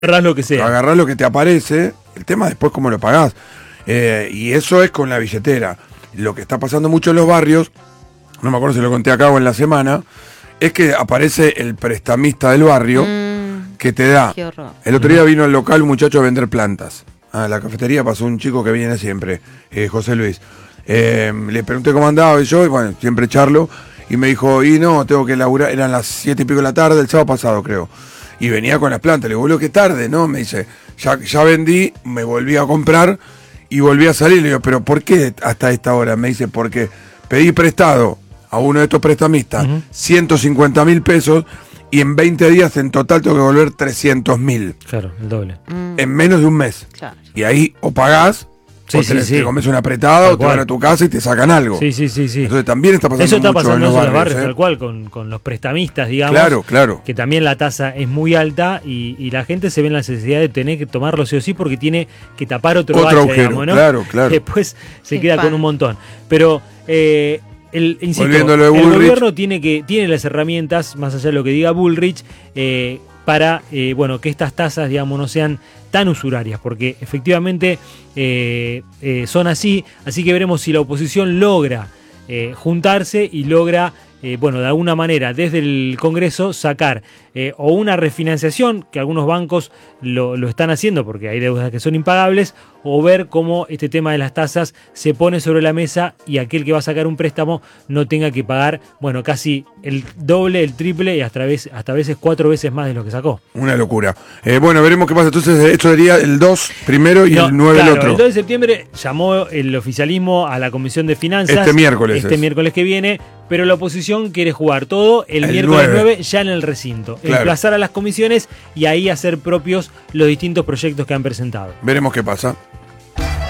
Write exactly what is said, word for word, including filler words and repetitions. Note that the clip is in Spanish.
Agarrás lo que sea. Agarrás lo que te aparece, el tema después cómo lo pagás. Eh, y eso es con la billetera. Lo que está pasando mucho en los barrios, no me acuerdo si lo conté acá o en la semana, es que aparece el prestamista del barrio mm, que te da. Qué horror. El otro día vino al local un muchacho a vender plantas. A la cafetería pasó un chico que viene siempre, eh, José Luis. Eh, le pregunté cómo andaba y yo, y bueno, siempre charlo. Y me dijo, y no, tengo que laburar, eran las siete y pico de la tarde, el sábado pasado creo. Y venía con las plantas, le digo, boludo, qué tarde, ¿no? Me dice, ya, ya vendí, me volví a comprar y volví a salir. Le digo, pero ¿por qué hasta esta hora? Me dice, porque pedí prestado a uno de estos prestamistas uh-huh. ciento cincuenta mil pesos y en veinte días en total tengo que volver trescientos mil. Claro, el doble. Mm. En menos de un mes. Claro. Y ahí o pagás, sí, o te, sí, sí. te comes una apretada, tal o te cual. Van a tu casa y te sacan algo. Sí, sí, sí, sí. Entonces también está pasando eso está mucho pasando en los barrios, barrios ¿eh? Tal cual, con, con los prestamistas, digamos. Claro, claro. Que también la tasa es muy alta y, y la gente se ve en la necesidad de tener que tomarlo sí o sí porque tiene que tapar otro, otro bache, agujero, digamos, ¿no? Claro, claro. Después se Qué queda pan. con un montón. Pero... Eh, El, insisto, de el Bullrich. gobierno tiene que tiene las herramientas, más allá de lo que diga Bullrich, eh, para eh, bueno que estas tasas, digamos, no sean tan usurarias, porque efectivamente eh, eh, son así, así que veremos si la oposición logra eh, juntarse y logra, eh, bueno, de alguna manera desde el Congreso sacar eh, o una refinanciación, que algunos bancos lo, lo están haciendo porque hay deudas que son impagables, o ver cómo este tema de las tasas se pone sobre la mesa y aquel que va a sacar un préstamo no tenga que pagar, bueno, casi el doble, el triple y hasta veces, hasta veces cuatro veces más de lo que sacó. Una locura. Eh, bueno, veremos qué pasa. Entonces, esto sería el dos primero y no, el nueve claro, el otro. El dos de septiembre llamó el oficialismo a la Comisión de Finanzas. Este miércoles. Este es. miércoles que viene, pero la oposición quiere jugar todo el, el miércoles nueve ya en el recinto. Claro. Emplazar a las comisiones y ahí hacer propios los distintos proyectos que han presentado. Veremos qué pasa.